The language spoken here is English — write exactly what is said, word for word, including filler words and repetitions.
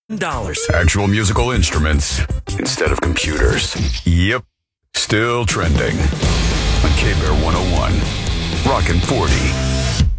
dollars. Actual musical instruments instead of computers. Yep, still trending. On K-Bear one oh one, Rockin' forty.